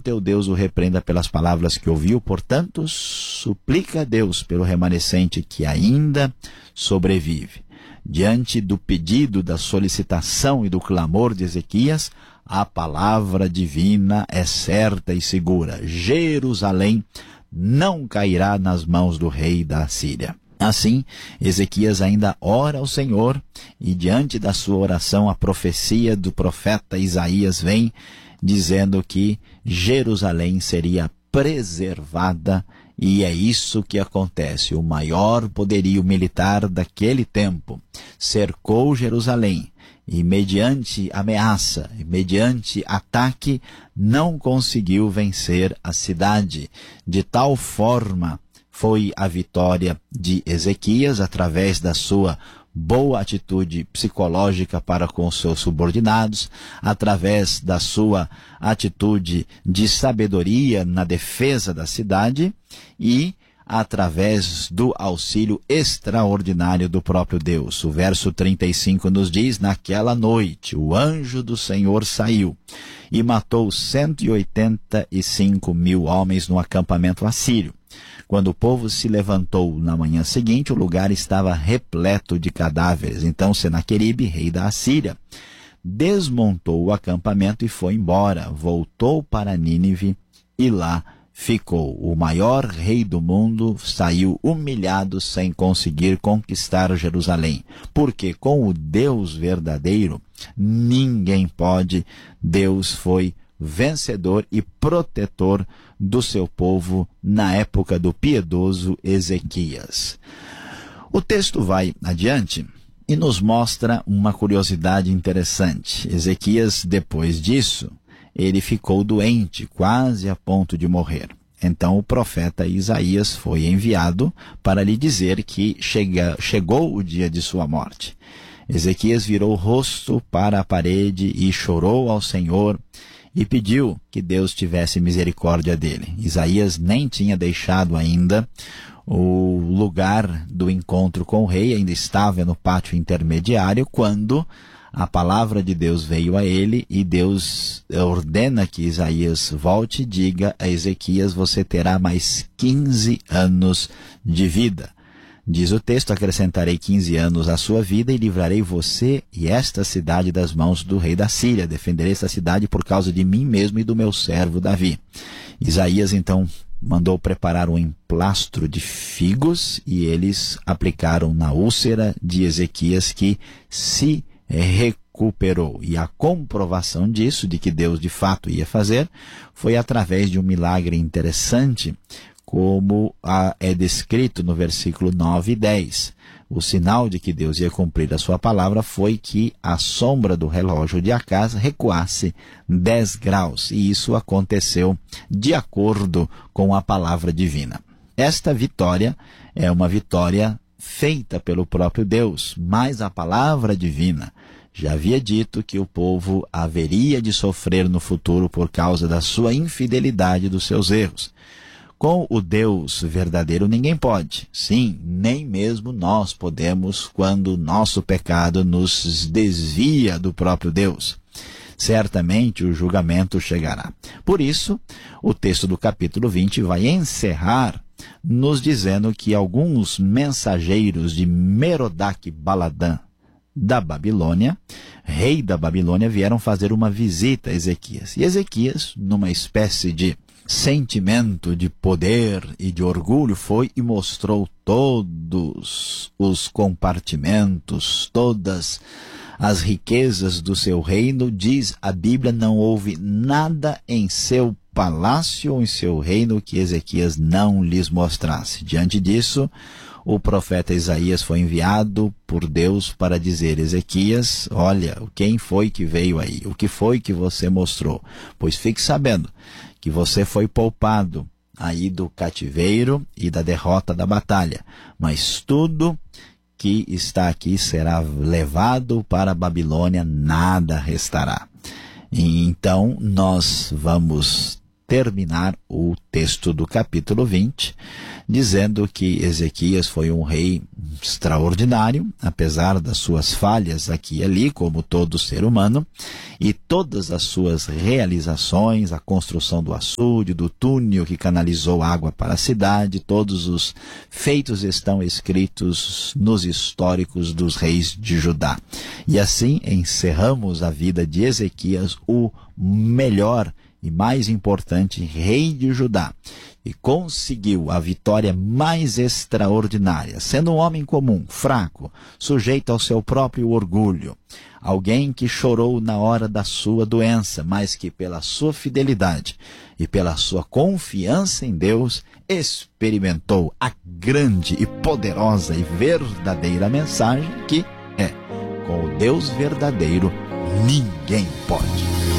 teu Deus o repreenda pelas palavras que ouviu. Portanto, suplica a Deus pelo remanescente que ainda sobrevive. Diante do pedido, da solicitação e do clamor de Ezequias, a palavra divina é certa e segura. Jerusalém não cairá nas mãos do rei da Assíria. Assim, Ezequias ainda ora ao Senhor, e diante da sua oração, a profecia do profeta Isaías vem dizendo que Jerusalém seria preservada, e é isso que acontece. O maior poderio militar daquele tempo cercou Jerusalém, e mediante ameaça, mediante ataque, não conseguiu vencer a cidade. De tal forma foi a vitória de Ezequias, através da sua boa atitude psicológica para com seus subordinados, através da sua atitude de sabedoria na defesa da cidade e através do auxílio extraordinário do próprio Deus. O verso 35 nos diz: naquela noite o anjo do Senhor saiu e matou 185.000 homens no acampamento assírio. Quando o povo se levantou na manhã seguinte, o lugar estava repleto de cadáveres. Então Senaqueribe, rei da Assíria, desmontou o acampamento e foi embora. Voltou para Nínive e lá ficou. O maior rei do mundo saiu humilhado sem conseguir conquistar Jerusalém. Porque com o Deus verdadeiro ninguém pode. Deus foi vencedor e protetor do seu povo na época do piedoso Ezequias. O texto vai adiante e nos mostra uma curiosidade interessante. Ezequias, depois disso, ele ficou doente, quase a ponto de morrer. Então o profeta Isaías foi enviado para lhe dizer que chegou o dia de sua morte. Ezequias virou o rosto para a parede e chorou ao Senhor e pediu que Deus tivesse misericórdia dele. Isaías nem tinha deixado ainda o lugar do encontro com o rei, ainda estava no pátio intermediário, quando a palavra de Deus veio a ele e Deus ordena que Isaías volte e diga a Ezequias: você terá mais 15 anos de vida. Diz o texto: acrescentarei 15 anos à sua vida e livrarei você e esta cidade das mãos do rei da Síria. Defenderei esta cidade por causa de mim mesmo e do meu servo Davi. Isaías então mandou preparar um emplastro de figos e eles aplicaram na úlcera de Ezequias, que se recuperou. E a comprovação disso, de que Deus de fato ia fazer, foi através de um milagre interessante, como é descrito no versículo 9 e 10. O sinal de que Deus ia cumprir a sua palavra foi que a sombra do relógio de Acaz recuasse 10 graus, e isso aconteceu de acordo com a palavra divina. Esta vitória é uma vitória feita pelo próprio Deus, mas a palavra divina já havia dito que o povo haveria de sofrer no futuro por causa da sua infidelidade e dos seus erros. Com o Deus verdadeiro ninguém pode. Sim, nem mesmo nós podemos, quando o nosso pecado nos desvia do próprio Deus. Certamente o julgamento chegará. Por isso, o texto do capítulo 20 vai encerrar nos dizendo que alguns mensageiros de Merodach-Baladã da Babilônia, rei da Babilônia, vieram fazer uma visita a Ezequias. E Ezequias, numa espécie de sentimento de poder e de orgulho, foi e mostrou todos os compartimentos, todas as riquezas do seu reino. Diz a Bíblia: não houve nada em seu palácio ou em seu reino que Ezequias não lhes mostrasse. Diante disso, o profeta Isaías foi enviado por Deus para dizer: Ezequias, olha, quem foi que veio aí? O que foi que você mostrou? Pois fique sabendo que você foi poupado aí do cativeiro e da derrota da batalha, mas tudo que está aqui será levado para a Babilônia, nada restará. E então nós vamos terminar o texto do capítulo 20, dizendo que Ezequias foi um rei extraordinário, apesar das suas falhas aqui e ali, como todo ser humano, e todas as suas realizações, a construção do açude, do túnel que canalizou água para a cidade, todos os feitos estão escritos nos históricos dos reis de Judá. E assim encerramos a vida de Ezequias, o melhor e mais importante rei de Judá, e conseguiu a vitória mais extraordinária, sendo um homem comum, fraco, sujeito ao seu próprio orgulho, alguém que chorou na hora da sua doença, mas que pela sua fidelidade e pela sua confiança em Deus, experimentou a grande e poderosa e verdadeira mensagem que é: com o Deus verdadeiro, ninguém pode.